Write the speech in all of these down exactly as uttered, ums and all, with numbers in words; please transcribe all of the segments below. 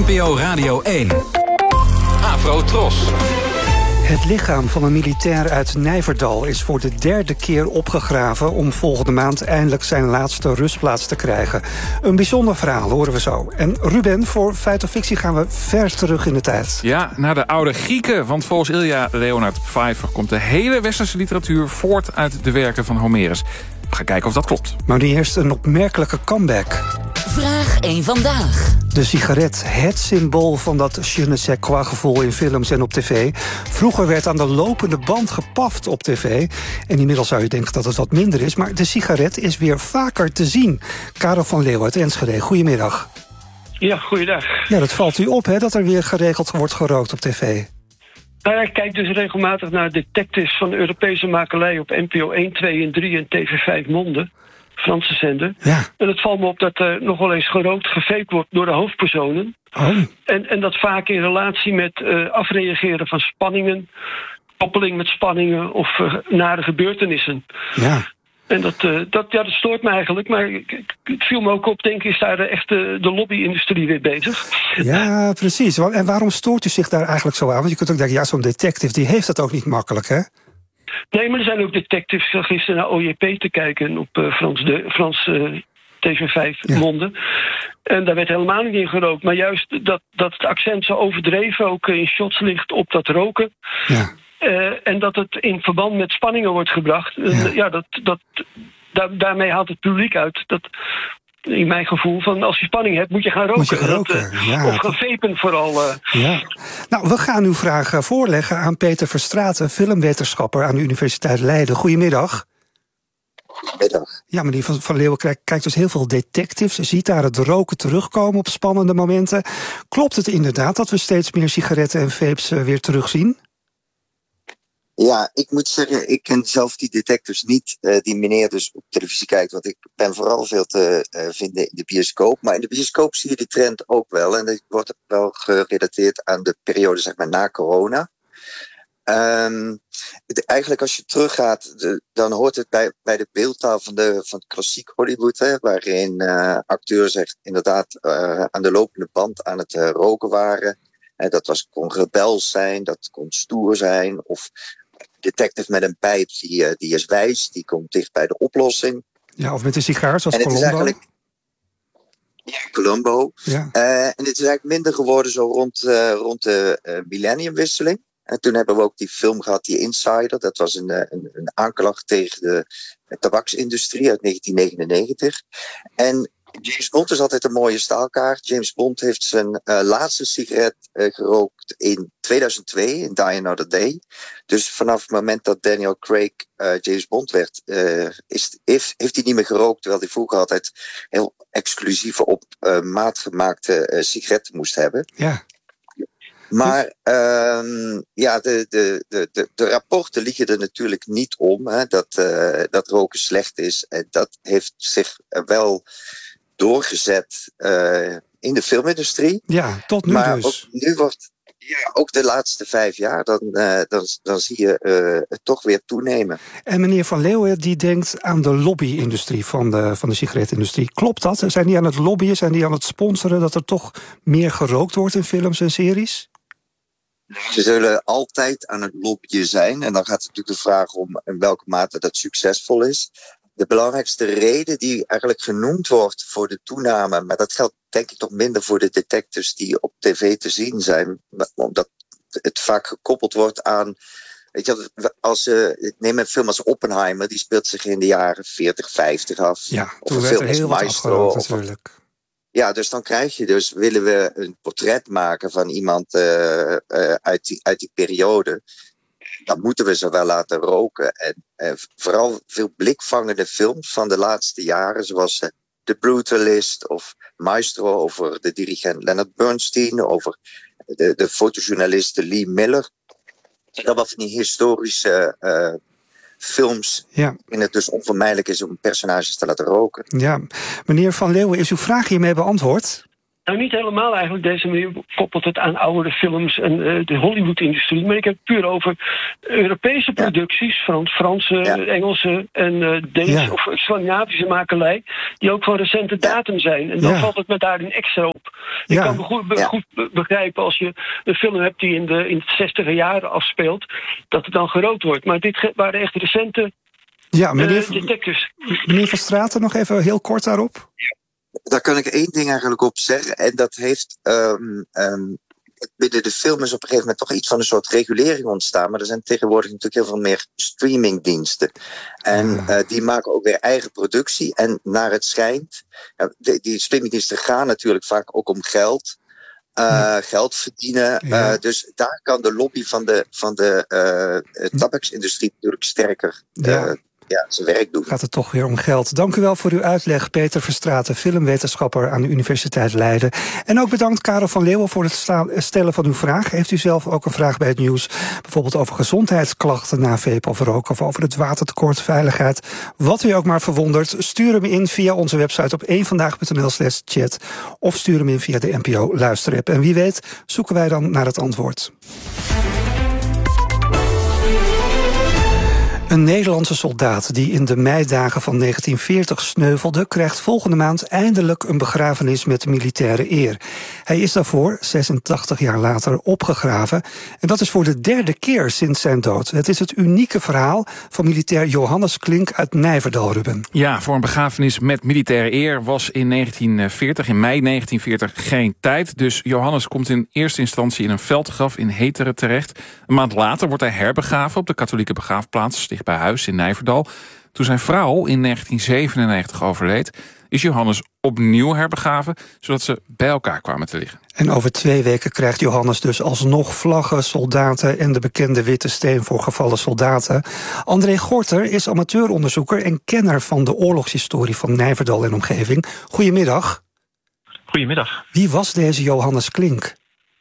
N P O Radio één. Afro Tros. Het lichaam van een militair uit Nijverdal is voor de derde keer opgegraven om volgende maand eindelijk zijn laatste rustplaats te krijgen. Een bijzonder verhaal, horen we zo. En Ruben, voor Feit of Fictie gaan we ver terug in de tijd. Ja, naar de oude Grieken, want volgens Ilja Leonard Pfeiffer komt de hele westerse literatuur voort uit de werken van Homerus. We gaan kijken of dat klopt. Maar nu eerst een opmerkelijke comeback. Vraag één vandaag. De sigaret, het symbool van dat je ne sais quoi gevoel in films en op tv. Vroeger werd aan de lopende band gepaft op tv. En inmiddels zou je denken dat het wat minder is. Maar de sigaret is weer vaker te zien. Karel van Leeuwen uit Enschede, goedemiddag. Ja, goeiedag. Ja, dat valt u op, hè, dat er weer geregeld wordt gerookt op tv. Nou, ik kijk dus regelmatig naar Detectives van de Europese makelij op N P O één, twee en drie en T V vijf Monde. Franse zender. Ja. En het valt me op dat er nog wel eens gerookt, gefaked wordt door de hoofdpersonen. Oh. En, en dat vaak in relatie met uh, afreageren van spanningen, koppeling met spanningen of uh, nare gebeurtenissen. Ja. En dat, uh, dat, ja, dat stoort me eigenlijk, maar ik, ik, het viel me ook op, denk ik, is daar echt de, de lobby-industrie weer bezig. Ja, precies. En waarom stoort u zich daar eigenlijk zo aan? Want je kunt ook denken, ja, zo'n detective, die heeft het ook niet makkelijk, hè? Nee, maar er zijn ook detectives gisteren naar O J P te kijken op uh, Frans, de, Frans uh, T V vijf ja. Monde. En daar werd helemaal niet in gerookt. Maar juist dat, dat het accent zo overdreven ook in shots ligt op dat roken. Ja. Uh, en dat het in verband met spanningen wordt gebracht. Ja, uh, ja dat, dat, daar, daarmee haalt het publiek uit. Dat, in mijn gevoel, van als je spanning hebt, moet je gaan roken. Moet je gaan roken, dat, uh, ja. Of gaan vapen vooral. Uh. Ja. Nou, we gaan uw vraag voorleggen aan Peter Verstraeten, filmwetenschapper aan de Universiteit Leiden. Goedemiddag. Goedemiddag. Ja, meneer Van, van Leeuwen kijkt dus heel veel detectives, ziet daar het roken terugkomen op spannende momenten. Klopt het inderdaad dat we steeds meer sigaretten en vapes uh, weer terugzien? Ja, ik moet zeggen, ik ken zelf die detectives niet, uh, die meneer dus op televisie kijkt, want ik ben vooral veel te uh, vinden in de bioscoop. Maar in de bioscoop zie je die trend ook wel, en dat wordt wel gerelateerd aan de periode, zeg maar, na corona. Um, het, eigenlijk als je teruggaat, de, dan hoort het bij, bij de beeldtaal van, de, van het klassiek Hollywood, hè, waarin uh, acteurs echt inderdaad uh, aan de lopende band aan het uh, roken waren. Uh, dat was, kon rebels zijn, dat kon stoer zijn, of detective met een pijp die, uh, die is wijs, die komt dicht bij de oplossing. Ja, of met een sigaar, zoals en het Columbo. Is eigenlijk, ja, Columbo. Ja. Uh, en het is eigenlijk minder geworden zo rond, uh, rond de uh, millenniumwisseling. En toen hebben we ook die film gehad, die Insider. Dat was een, een, een aanklacht tegen de, de tabaksindustrie uit negentien negenennegentig. En James Bond is altijd een mooie staalkaart. James Bond heeft zijn uh, laatste sigaret uh, gerookt in tweeduizend twee, in Die Another Day. Dus vanaf het moment dat Daniel Craig uh, James Bond werd, uh, is, heeft, heeft hij niet meer gerookt. Terwijl hij vroeger altijd heel exclusieve op uh, maat gemaakte uh, sigaretten moest hebben. Ja. Maar uh, ja, de, de, de, de, de rapporten liegen er natuurlijk niet om, hè, dat, uh, dat roken slecht is. En dat heeft zich wel doorgezet uh, in de filmindustrie. Ja, tot nu maar dus. Ook, nu wordt, ja, ook de laatste vijf jaar, dan, uh, dan, dan zie je uh, het toch weer toenemen. En meneer Van Leeuwen, die denkt aan de lobby-industrie van de, van de sigaretindustrie. Klopt dat? Zijn die aan het lobbyen, zijn die aan het sponsoren dat er toch meer gerookt wordt in films en series? Ze zullen altijd aan het lobbyen zijn. En dan gaat het natuurlijk de vraag om in welke mate dat succesvol is. De belangrijkste reden die eigenlijk genoemd wordt voor de toename, maar dat geldt denk ik nog minder voor de detectives die op tv te zien zijn, omdat het vaak gekoppeld wordt aan, weet je, als uh, ik neem een film als Oppenheimer, die speelt zich in de jaren veertig, vijftig af. Ja, of toen een werd film er heel als wat Maestro, afgerookt natuurlijk. Ja, dus dan krijg je dus, willen we een portret maken van iemand uh, uh, uit, die, uit die periode, dan moeten we ze wel laten roken. En uh, vooral veel blikvangende films van de laatste jaren, zoals uh, The Brutalist of Maestro over de dirigent Leonard Bernstein, over de, de fotojournaliste Lee Miller. Dat was van die historische uh, films, ja. En het dus onvermijdelijk is om personages te laten roken. Ja, meneer Van Leeuwen, is uw vraag hiermee beantwoord? Nou, niet helemaal eigenlijk. Deze manier koppelt het aan oudere films en uh, de Hollywood-industrie. Maar ik heb het puur over Europese ja. producties, Frans, Franse, ja. Engelse en uh, Deens ja. of Scandinavische makelij, die ook van recente datum zijn. En dan ja. valt het me daarin extra op. Je ja. kan me goed, be, ja. goed begrijpen als je een film hebt die in de, in de zestiger jaren afspeelt, dat het dan gerood wordt. Maar dit waren echt recente ja, meneer, uh, detectives. Meneer Van Straten, nog even heel kort daarop. Ja. Daar kan ik één ding eigenlijk op zeggen. En dat heeft um, um, binnen de film is op een gegeven moment toch iets van een soort regulering ontstaan. Maar er zijn tegenwoordig natuurlijk heel veel meer streamingdiensten. En uh, die maken ook weer eigen productie. En naar het schijnt, ja, die, die streamingdiensten gaan natuurlijk vaak ook om geld. Uh, ja. Geld verdienen. Ja. Uh, dus daar kan de lobby van de, van de uh, tabaksindustrie natuurlijk sterker uh, ja. Ja, zijn werk doen. Gaat het toch weer om geld. Dank u wel voor uw uitleg, Peter Verstraeten, filmwetenschapper aan de Universiteit Leiden. En ook bedankt Karel van Leeuwen voor het stellen van uw vraag. Heeft u zelf ook een vraag bij het nieuws? Bijvoorbeeld over gezondheidsklachten na vape of roken, of over het watertekort, veiligheid. Wat u ook maar verwondert, stuur hem in via onze website op één vandaag punt n l slash chat of stuur hem in via de N P O luisterapp. En wie weet zoeken wij dan naar het antwoord. Een Nederlandse soldaat die in de meidagen van negentien veertig sneuvelde, krijgt volgende maand eindelijk een begrafenis met militaire eer. Hij is daarvoor, zesentachtig jaar later, opgegraven. En dat is voor de derde keer sinds zijn dood. Het is het unieke verhaal van militair Johannes Klink uit Nijverdal, Ruben. Ja, voor een begrafenis met militaire eer was in negentien veertig, in mei negentien veertig, geen tijd. Dus Johannes komt in eerste instantie in een veldgraf in Heteren terecht. Een maand later wordt hij herbegraven op de katholieke begraafplaats dicht bij huis in Nijverdal. Toen zijn vrouw in negentien zevenennegentig overleed, is Johannes opnieuw herbegraven, zodat ze bij elkaar kwamen te liggen. En over twee weken krijgt Johannes dus alsnog vlaggen, soldaten en de bekende witte steen voor gevallen soldaten. André Gorter is amateuronderzoeker en kenner van de oorlogshistorie van Nijverdal en omgeving. Goedemiddag. Goedemiddag. Wie was deze Johannes Klink?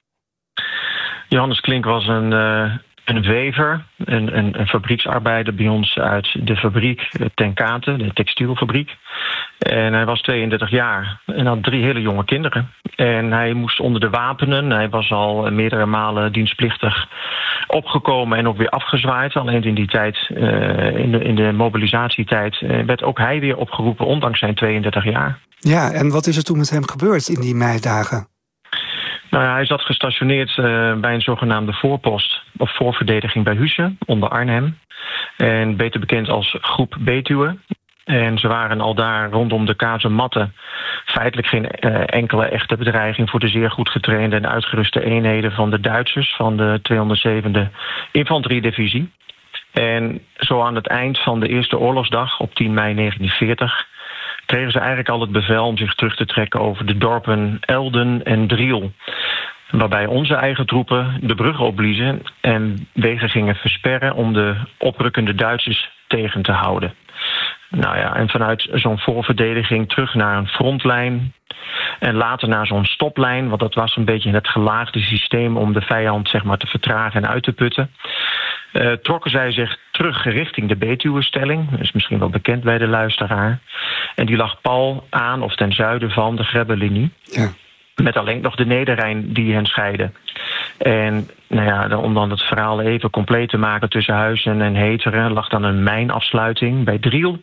Johannes Klink was een... Uh... Een wever, een, een, een fabrieksarbeider bij ons uit de fabriek Ten Kate, de textielfabriek. En hij was tweeëndertig jaar en had drie hele jonge kinderen. En hij moest onder de wapenen. Hij was al meerdere malen dienstplichtig opgekomen en ook weer afgezwaaid. Alleen in die tijd, uh, in, de, in de mobilisatietijd, uh, werd ook hij weer opgeroepen, ondanks zijn tweeëndertig jaar. Ja, en wat is er toen met hem gebeurd in die meidagen? Nou ja, hij zat gestationeerd uh, bij een zogenaamde voorpost of voorverdediging bij Huissen, onder Arnhem. En beter bekend als Groep Betuwe. En ze waren al daar rondom de kazematten feitelijk geen uh, enkele echte bedreiging voor de zeer goed getrainde en uitgeruste eenheden van de Duitsers van de tweehonderdzevende Infanteriedivisie. En zo aan het eind van de eerste oorlogsdag op tien mei negentien veertig... kregen ze eigenlijk al het bevel om zich terug te trekken over de dorpen Elden en Driel. Waarbij onze eigen troepen de bruggen opbliezen en wegen gingen versperren om de oprukkende Duitsers tegen te houden. Nou ja, en vanuit zo'n voorverdediging terug naar een frontlijn en later naar zo'n stoplijn, want dat was een beetje het gelaagde systeem om de vijand zeg maar te vertragen en uit te putten. Uh, trokken zij zich terug richting de Betuwe-stelling. Dat is misschien wel bekend bij de luisteraar. En die lag pal aan of ten zuiden van de Grebbelinie. Ja. Met alleen nog de Nederrijn die hen scheidde. En nou ja, om dan het verhaal even compleet te maken tussen Huissen en Heteren lag dan een mijnafsluiting bij Driel.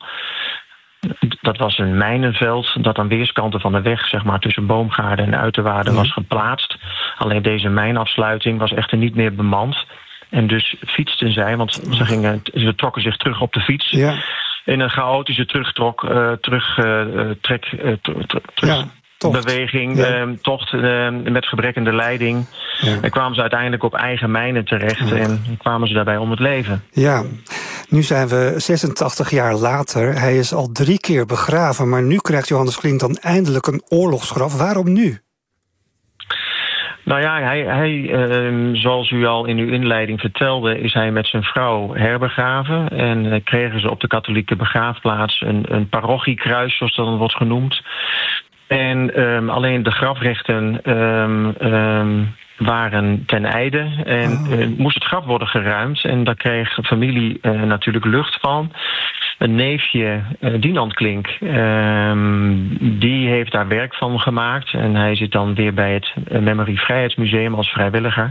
Dat was een mijnenveld dat aan weerskanten van de weg, zeg maar tussen Boomgaarden en Uiterwaarden, ja. was geplaatst. Alleen deze mijnafsluiting was echter niet meer bemand. En dus fietsten zij, want ze, gingen, ze trokken zich terug op de fiets. Ja. In een chaotische terugtrok, uh, terug, uh, trek, uh, terug, ja, tocht. beweging, ja. uh, tocht uh, met gebrekkende leiding. Ja. En kwamen ze uiteindelijk op eigen mijnen terecht ja. en kwamen ze daarbij om het leven. Ja, nu zijn we zesentachtig jaar later. Hij is al drie keer begraven, maar nu krijgt Johannes Klink dan eindelijk een oorlogsgraf. Waarom nu? Nou ja, hij, hij uh, zoals u al in uw inleiding vertelde, is hij met zijn vrouw herbegraven. En uh, kregen ze op de katholieke begraafplaats een, een parochiekruis, zoals dat dan wordt genoemd. En um, alleen de grafrechten um, um, waren ten einde. En uh, moest het graf worden geruimd. En daar kreeg de familie uh, natuurlijk lucht van. een neefje, uh, Dinant Klink, uh, die heeft daar werk van gemaakt. En hij zit dan weer bij het Memory Vrijheidsmuseum als vrijwilliger.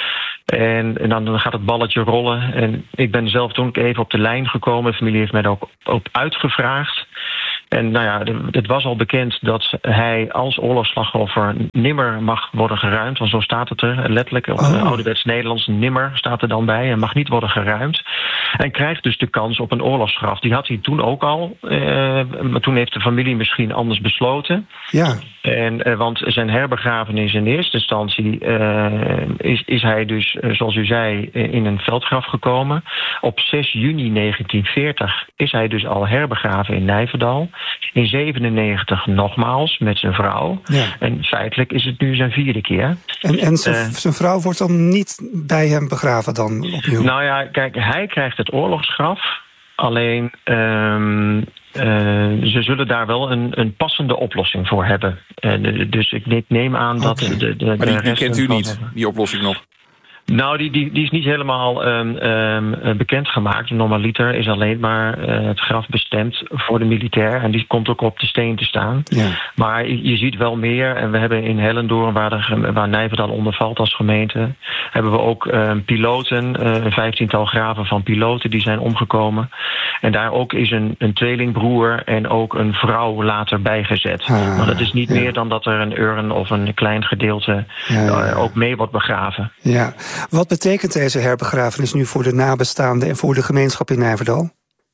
En, en dan gaat het balletje rollen. En ik ben zelf toen even op de lijn gekomen. De familie heeft mij daar ook, ook uitgevraagd. En nou ja, het was al bekend dat hij als oorlogsslachtoffer nimmer mag worden geruimd. Want zo staat het er letterlijk. Op oh. ouderwets Nederlands nimmer staat er dan bij. Hij mag niet worden geruimd. En krijgt dus de kans op een oorlogsgraf. Die had hij toen ook al. Uh, maar toen heeft de familie misschien anders besloten. Ja. En, uh, want zijn herbegrafenis in eerste instantie uh, is, is hij dus, uh, zoals u zei, in een veldgraf gekomen. Op zes juni negentien veertig is hij dus al herbegraven in Nijverdal. In zevenennegentig nogmaals met zijn vrouw. Ja. En feitelijk is het nu zijn vierde keer. En, en zijn, uh, zijn vrouw wordt dan niet bij hem begraven dan opnieuw? Nou ja, kijk, hij krijgt het oorlogsgraf. Alleen, um, uh, ze zullen daar wel een, een passende oplossing voor hebben. Uh, dus ik neem aan dat... Okay. De, de, maar die, de die kent u niet, hebben. die oplossing nog? Nou, die, die, die is niet helemaal um, um, bekendgemaakt. Normaliter is alleen maar uh, het graf bestemd voor de militair. En die komt ook op de steen te staan. Ja. Maar je, je ziet wel meer. En we hebben in Hellendoorn, waar, de, waar Nijverdal onder valt als gemeente, hebben we ook um, piloten, uh, een vijftiental graven van piloten die zijn omgekomen. En daar ook is een, een tweelingbroer en ook een vrouw later bijgezet. Ah, maar dat is niet ja. meer dan dat er een urn of een klein gedeelte Ja, ja, ja. Uh, ook mee wordt begraven. Ja. Wat betekent deze herbegrafenis nu voor de nabestaanden en voor de gemeenschap in Nijverdal?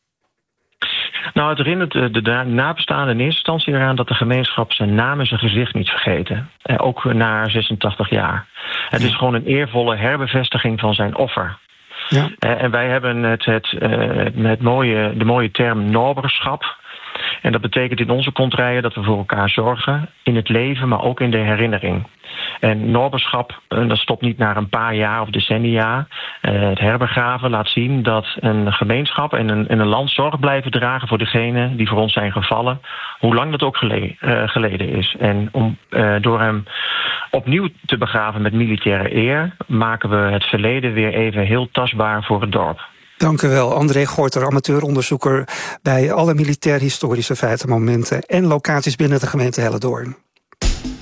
Nou, het herinnert de, de, de nabestaanden in eerste instantie eraan dat de gemeenschap zijn naam en zijn gezicht niet vergeten. Eh, ook na zesentachtig jaar. Het Ja. is gewoon een eervolle herbevestiging van zijn offer. Ja. Eh, en wij hebben het, het, uh, het mooie, de mooie term noberschap. En dat betekent in onze kontrijen dat we voor elkaar zorgen. In het leven, maar ook in de herinnering. En noberschap, dat stopt niet naar een paar jaar of decennia. Uh, het herbegraven laat zien dat een gemeenschap en een, en een land zorg blijven dragen voor degenen die voor ons zijn gevallen. Hoe lang dat ook gele, uh, geleden is. En om, uh, door hem opnieuw te begraven met militaire eer, maken we het verleden weer even heel tastbaar voor het dorp. Dank u wel, André Gorter, amateuronderzoeker bij alle militair-historische feiten, momenten en locaties binnen de gemeente Hellendoorn.